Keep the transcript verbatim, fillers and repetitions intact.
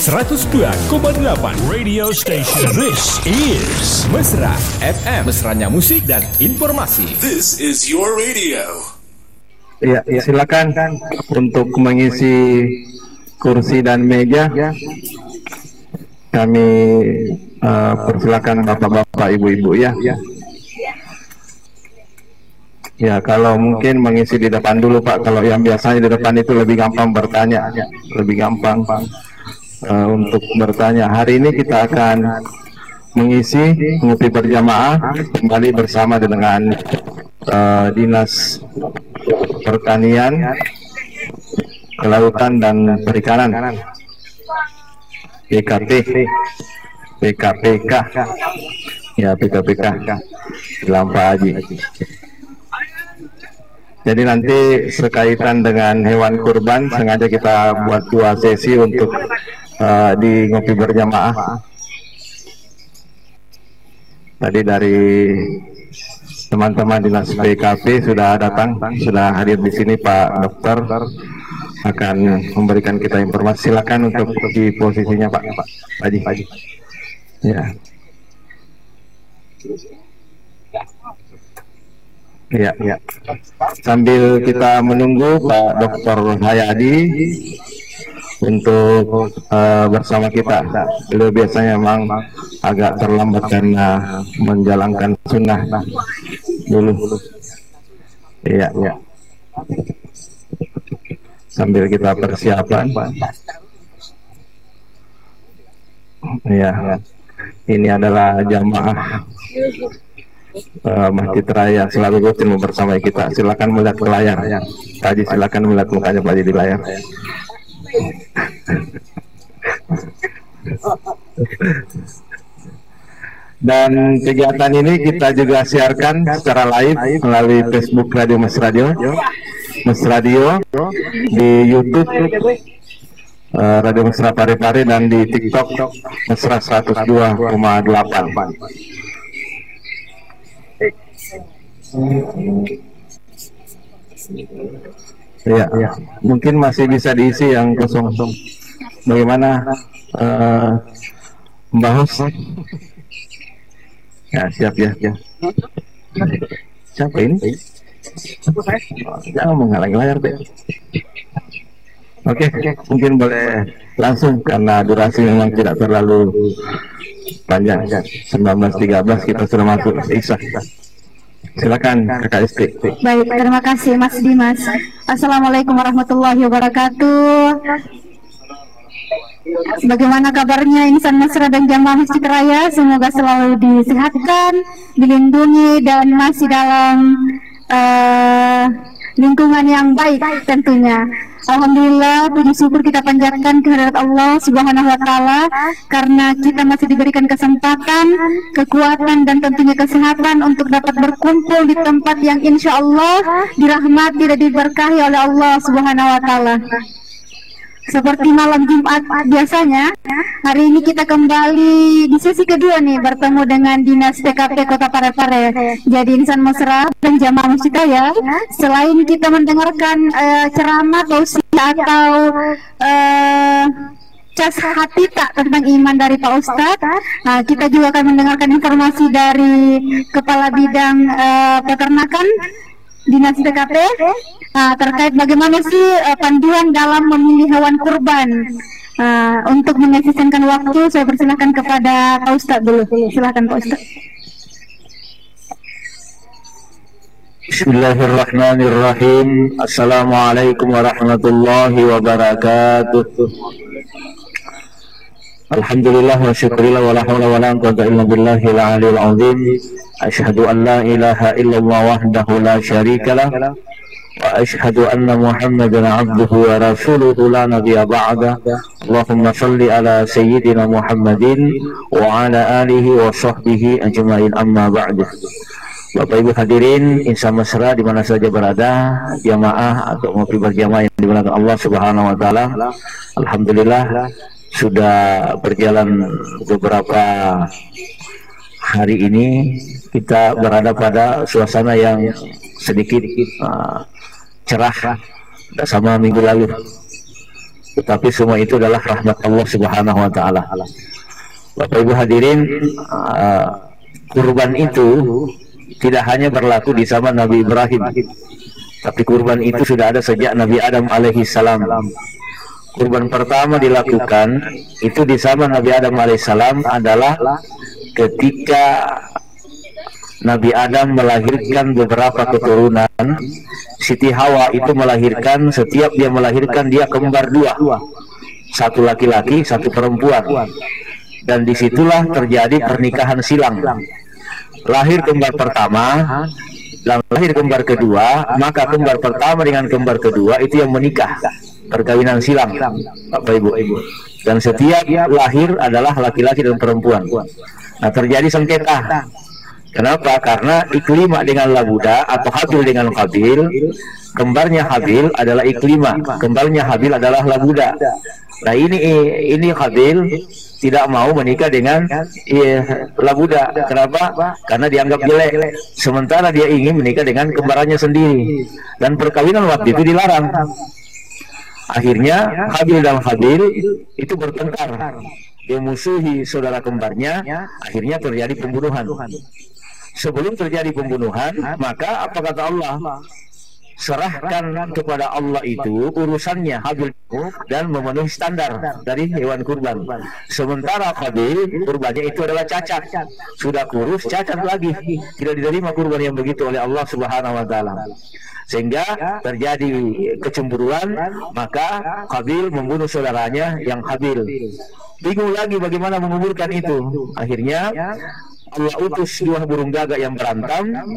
seratus dua koma delapan Radio Station. This is Mesra F M. Mesranya musik dan informasi. This is your radio. Ya, ya, silakan untuk mengisi kursi dan meja. Kami uh, persilakan bapak-bapak, ibu-ibu ya. Ya, kalau mungkin mengisi di depan dulu Pak. Kalau yang biasanya di depan itu lebih gampang bertanya, lebih gampang uh, untuk bertanya. Hari ini kita akan mengisi ngopi berjamaah kembali bersama dengan uh, Dinas Pertanian, Kelautan dan Perikanan, P K P, P K P K, ya P K P K, Lampa Haji. Jadi nanti sekaitan dengan hewan kurban sengaja kita buat dua sesi untuk uh, di ngopi berjamaah. Tadi dari teman-teman dinas P K P sudah datang, sudah hadir di sini. Pak Dokter akan memberikan kita informasi. Silakan untuk di posisinya Pak Pak Haji. Ya. Ya, ya. Sambil kita menunggu Pak Dokter Hayadi untuk uh, bersama kita. Beliau biasanya memang agak terlambat karena menjalankan sunnah dulu. Iya, ya. Sambil kita persiapan. Iya. Ini adalah jamaah Uh, Masjid Raya selalu rutin bersama kita. Silakan melihat ke layar. Tadi silakan melihat mukanya Pak Haji di layar. Dan kegiatan ini kita juga siarkan secara live melalui Facebook Radio Mes Radio, Mes Radio, di YouTube uh, Radio Mesra Parepare, dan di TikTok Mesra seratus dua koma delapan. Ya, ya, mungkin masih bisa diisi yang kosong-kosong. Bagaimana uh, Mbak Hos? Ya, siap ya, ya. Siapa ini? Jangan menghalangi layar deh. Oke, mungkin boleh langsung karena durasi memang tidak terlalu panjang. sembilan belas tiga belas kita sudah masuk Isya. Silakan Kakak Isti. Baik, terima kasih Mas Dimas. Assalamualaikum warahmatullahi wabarakatuh. Bagaimana kabarnya insan Mesra dan jamaah Masjid Raya? Semoga selalu disehatkan, dilindungi, dan masih dalam uh, lingkungan yang baik tentunya. Alhamdulillah, puji syukur kita panjatkan kehadirat Allah Subhanahu wa Ta'ala karena kita masih diberikan kesempatan, kekuatan, dan tentunya kesehatan untuk dapat berkumpul di tempat yang insya Allah dirahmati dan diberkahi oleh Allah Subhanahu wa Ta'ala. Seperti malam Jumat biasanya, hari ini kita kembali di sesi kedua nih bertemu dengan Dinas P K P Kota Parepare. Jadi insan Mesra dan jamaah Masjid Raya, selain kita mendengarkan uh, ceramah tausiah atau uh, cas hati tak tentang iman dari Pak Ustadz, nah, kita juga akan mendengarkan informasi dari Kepala Bidang uh, Peternakan Dinas P K P uh, terkait bagaimana sih uh, panduan dalam memilih hewan kurban. Uh, untuk mengefisienkan waktu, saya persilahkan kepada Pak Ustadz dulu. Silakan Pak Ustadz. Bismillahirrahmanirrahim. Assalamualaikum warahmatullahi wabarakatuh. Alhamdulillah wa syukurillah wa la hawla wa la quwwata illa billahil aliyil azim. Asyhadu an la ilaha illallah wahdahu la syarikalah wa asyhadu anna Muhammadan abduhu wa rasuluhu la nabiyya ba'da. Allahumma shalli ala sayyidina Muhammadin wa ala alihi wa sahbihi ajma'in, amma ba'du. Bapak Ibu hadirin insan Mesra di mana saja berada, jamaah atau ngopi berjamaah yang dimuliakan Allah Subhanahu wa Ta'ala. Alhamdulillah sudah berjalan beberapa hari ini kita berada pada suasana yang sedikit uh, cerah sama minggu lalu. tetapi semua itu adalah rahmat Allah Subhanahu wa taala. Bapak Ibu hadirin, uh, kurban itu tidak hanya berlaku di zaman Nabi Ibrahim, tapi kurban itu sudah ada sejak Nabi Adam alaihi salam. Kurban pertama dilakukan itu di zaman Nabi Adam alaihi salam adalah ketika Nabi Adam melahirkan beberapa keturunan. Siti Hawa itu melahirkan, setiap dia melahirkan dia kembar dua, satu laki-laki, satu perempuan, dan disitulah terjadi pernikahan silang. Lahir kembar pertama dan lahir kembar kedua, maka kembar pertama dengan kembar kedua itu yang menikah, perkawinan silang, Bapak Ibu. Dan setiap lahir adalah laki-laki dan perempuan. Nah, terjadi sengketa. Kenapa? Karena Iklimah dengan Labuda atau Habil dengan Qabil, kembarnya Habil adalah Iklimah, kembarnya Habil adalah Labuda. Nah, ini ini Qabil tidak mau menikah dengan eh, Labuda. Kenapa? Karena dianggap jelek. Sementara dia ingin menikah dengan kembarannya sendiri. Dan perkawinan waktu itu dilarang. Akhirnya Habil dan Qabil itu bertengkar. Dia musuhi saudara kembarnya, akhirnya terjadi pembunuhan. Sebelum terjadi pembunuhan, maka apa kata Allah? Serahkan kepada Allah itu urusannya Habil dan memenuhi standar dari hewan kurban. Sementara Qabil kurbannya itu adalah cacat, sudah kurus cacat lagi, tidak diterima kurban yang begitu oleh Allah Subhanahu wa taala. Sehingga terjadi kecemburuan, maka Qabil membunuh saudaranya yang Habil. Bingung lagi bagaimana menguburkan itu. Akhirnya Allah utus dua burung gagak yang berantam